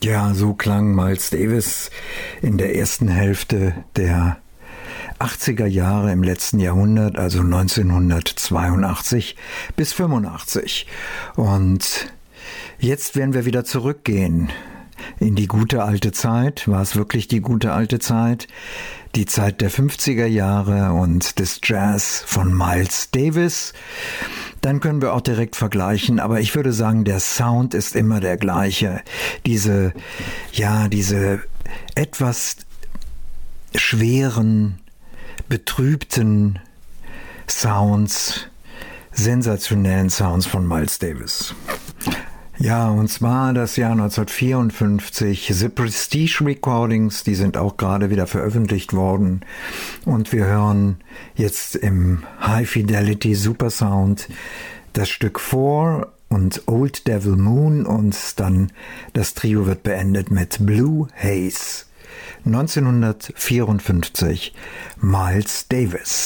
Ja, so klang Miles Davis in der ersten Hälfte der 80er Jahre im letzten Jahrhundert, also 1982 bis 85. Und jetzt werden wir wieder zurückgehen in die gute alte Zeit. War es wirklich die gute alte Zeit? Die Zeit der 50er Jahre und des Jazz von Miles Davis. Dann können wir auch direkt vergleichen, aber ich würde sagen, der Sound ist immer der gleiche. Diese etwas schweren, betrübten Sounds, sensationellen Sounds von Miles Davis. Ja, und zwar das Jahr 1954, The Prestige Recordings, die sind auch gerade wieder veröffentlicht worden. Und wir hören jetzt im High Fidelity Supersound das Stück 4 und Old Devil Moon, und dann das Trio wird beendet mit Blue Haze. 1954, Miles Davis.